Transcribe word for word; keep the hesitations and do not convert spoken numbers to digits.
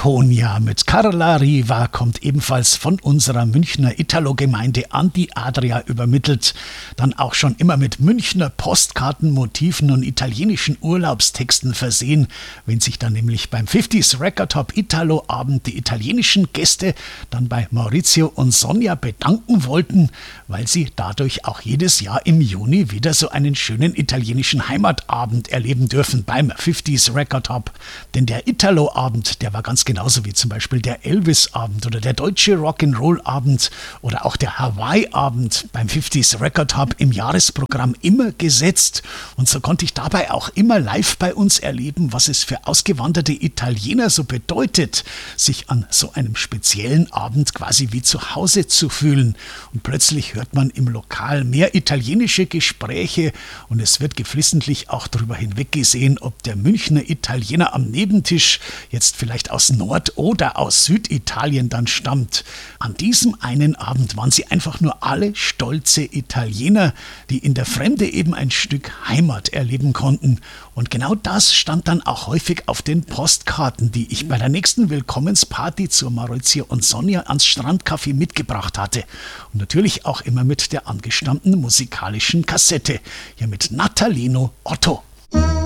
Laconia mit Carla Riva kommt ebenfalls von unserer Münchner Italo-Gemeinde an die Adria übermittelt. Dann auch schon immer mit Münchner Postkartenmotiven und italienischen Urlaubstexten versehen, wenn sich dann nämlich beim fünfziger Record Top Italo Abend die italienischen Gäste dann bei Maurizio und Sonja bedanken wollten, weil sie dadurch auch jedes Jahr im Juni wieder so einen schönen italienischen Heimatabend erleben dürfen beim fünfziger Record Top. Denn der Italo-Abend, der war ganz genauso wie zum Beispiel der Elvis-Abend oder der deutsche Rock'n'Roll-Abend oder auch der Hawaii-Abend beim fünfziger Record Hub im Jahresprogramm immer gesetzt. Und so konnte ich dabei auch immer live bei uns erleben, was es für ausgewanderte Italiener so bedeutet, sich an so einem speziellen Abend quasi wie zu Hause zu fühlen. Und plötzlich hört man im Lokal mehr italienische Gespräche und es wird geflissentlich auch darüber hinweggesehen, ob der Münchner Italiener am Nebentisch jetzt vielleicht aus Nord- oder aus Süditalien dann stammt. An diesem einen Abend waren sie einfach nur alle stolze Italiener, die in der Fremde eben ein Stück Heimat erleben konnten. Und genau das stand dann auch häufig auf den Postkarten, die ich bei der nächsten Willkommensparty zur Maurizio und Sonja ans Strandcafé mitgebracht hatte. Und natürlich auch immer mit der angestammten musikalischen Kassette. Hier mit Natalino Otto.